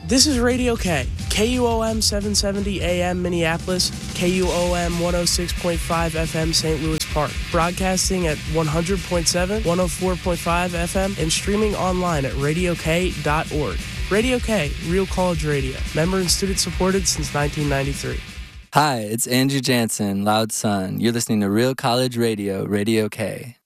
This is Radio K, KUOM 770 AM Minneapolis, KUOM 106.5 FM St. Louis Park, broadcasting at 100.7, 104.5 FM, and streaming online at radiok.org. Radio K, Real College Radio, member and student supported since 1993. Hi, it's Andrew Jansen, Loud Sun. You're listening to Real College Radio, Radio K.